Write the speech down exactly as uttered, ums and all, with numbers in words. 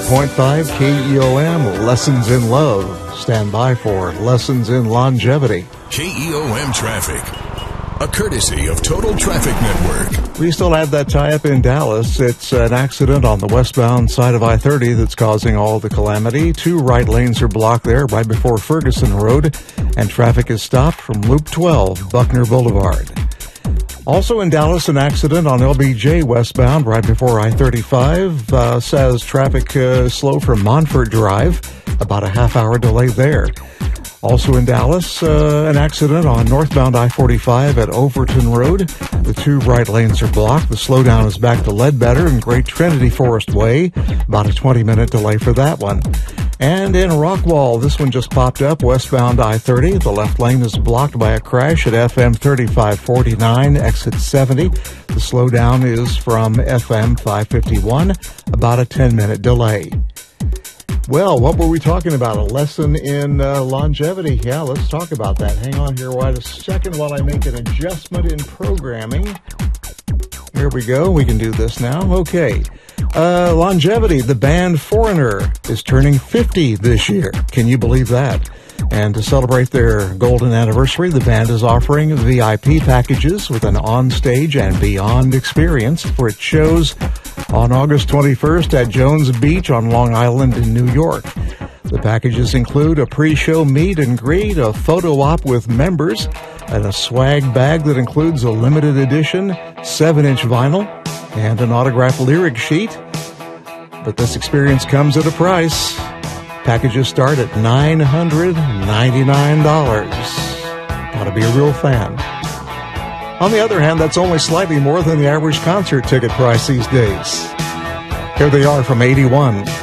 point five K E O M, Lessons in Love. Stand by for Lessons in Longevity. K E O M Traffic, a courtesy of Total Traffic Network. We still have that tie-up in Dallas. It's an accident on the westbound side of I thirty that's causing all the calamity. Two right lanes are blocked there right before Ferguson Road, and traffic is stopped from Loop twelve, Buckner Boulevard. Also in Dallas, an accident on L B J westbound right before I thirty-five. Uh, says traffic uh, slow from Montfort Drive, about a half-hour delay there. Also in Dallas, uh, an accident on northbound I forty-five at Overton Road. The two right lanes are blocked. The slowdown is back to Ledbetter and Great Trinity Forest Way. About a twenty-minute delay for that one. And in Rockwall, this one just popped up, westbound I thirty. The left lane is blocked by a crash at F M thirty-five forty-nine, exit seventy. The slowdown is from F M five fifty-one, about a ten-minute delay. Well, what were we talking about? A lesson in uh, longevity. Yeah, let's talk about that. Hang on here wait a second while I make an adjustment in programming. Here we go. We can do this now. Okay. Uh, longevity. The band Foreigner is turning fifty this year. Can you believe that? And to celebrate their golden anniversary, the band is offering V I P packages with an on-stage and beyond experience for its shows on August twenty-first at Jones Beach on Long Island in New York. The packages include a pre-show meet and greet, a photo op with members, and a swag bag that includes a limited edition seven-inch vinyl and an autographed lyric sheet. But this experience comes at a price. Packages start at nine hundred ninety-nine dollars. Gotta be a real fan. On the other hand, that's only slightly more than the average concert ticket price these days. Here they are from eighty-one.